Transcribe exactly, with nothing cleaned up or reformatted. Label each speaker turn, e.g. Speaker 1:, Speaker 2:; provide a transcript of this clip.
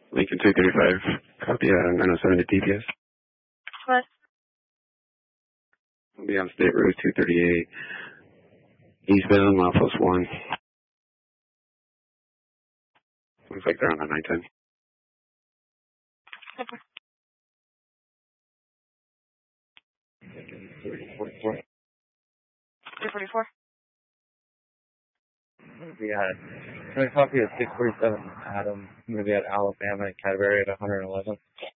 Speaker 1: Lincoln two thirty-five, copy uh, nine oh seven to D P S.
Speaker 2: What?
Speaker 1: We'll be on State Road two thirty-eight, eastbound, mile plus one. Looks like they're on a nine ten.
Speaker 2: Okay.
Speaker 1: three forty-four.
Speaker 2: three forty-four.
Speaker 3: Yeah. Can I copy a six forty-seven Adam? Maybe at Alabama and Cadbury at one eleven.